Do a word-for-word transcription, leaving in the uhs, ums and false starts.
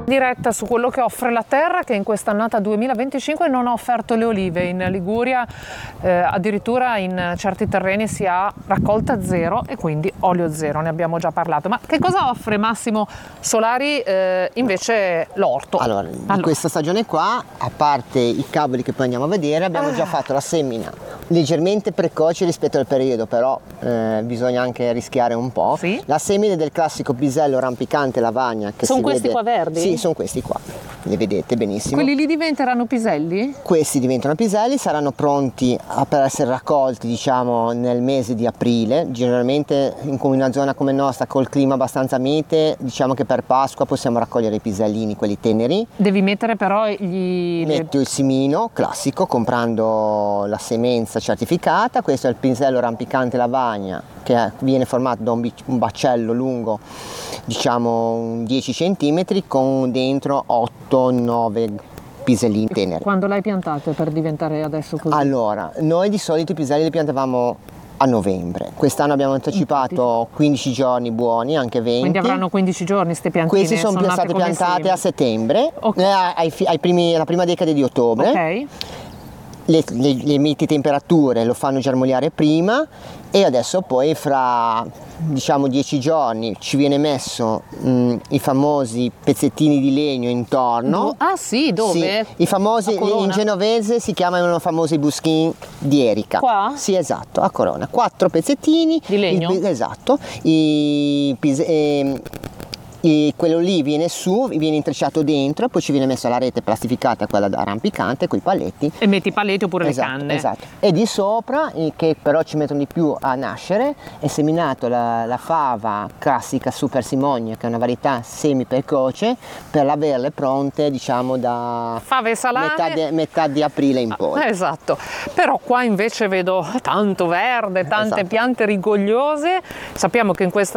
Diretta su quello che offre la terra, che in quest'annata duemilaventicinque non ha offerto le olive. In Liguria eh, addirittura in certi terreni si ha raccolta zero e quindi olio zero, ne abbiamo già parlato. Ma che cosa offre Massimo Solari eh, invece l'orto? Allora, in allora. questa stagione qua, a parte i cavoli che poi andiamo a vedere, abbiamo ah. già fatto la semina leggermente precoce rispetto al periodo, però eh, bisogna anche rischiare un po'. Sì? La semina del classico pisello rampicante lavagna che sono si questi vede... qua verdi? Sì, sono questi qua, li vedete benissimo. Quelli lì diventeranno piselli? Questi diventano piselli, saranno pronti a, per essere raccolti diciamo nel mese di aprile. Generalmente in una zona come nostra col clima abbastanza mite, diciamo che per Pasqua possiamo raccogliere i pisellini, quelli teneri. Devi mettere però gli... Metto il simino classico comprando la semenza certificata. Questo è il pisello rampicante lavagna che viene formato da un, un baccello lungo diciamo dieci centimetri con dentro otto nove pisellini teneri. Quando l'hai piantato per diventare adesso così? Allora, noi di solito i piselli li piantavamo a novembre, quest'anno abbiamo anticipato quindici giorni buoni, anche venti. Quindi avranno quindici giorni queste piantine? Queste sono, sono state piantate semi. a settembre, okay. eh, ai, ai primi, alla prima decade di ottobre. Ok. Le, le, le miti temperature lo fanno germogliare prima e adesso poi fra diciamo dieci giorni ci viene messo mh, i famosi pezzettini di legno intorno. Do ah sì, dove? Sì, i famosi, in genovese si chiamano famosi buschin di Erica. Qua? Sì, esatto, a Corona. Quattro pezzettini di legno? Il, esatto. I, eh, E quello lì viene su, viene intrecciato dentro, poi ci viene messa la rete plastificata, quella da arrampicante, con i paletti. E metti i paletti oppure esatto, le canne. Esatto. E di sopra, che però ci mettono di più a nascere, è seminato la, la fava classica Super Simonia, che è una varietà semi precoce, per averle pronte, diciamo, da fave salate. Metà, de, metà di aprile in poi. Ah, esatto. Però qua invece vedo tanto verde, tante esatto. piante rigogliose. Sappiamo che in questa